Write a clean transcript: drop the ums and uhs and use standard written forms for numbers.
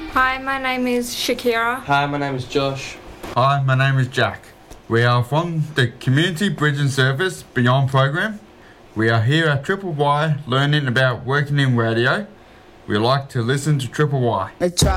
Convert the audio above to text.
Hi, my name is Shakira. Hi, my name is Josh. Hi, my name is Jack. We are from the Community Bridging Service Beyond program. We are here at Triple Y learning about working in radio. We like to listen to Triple Y.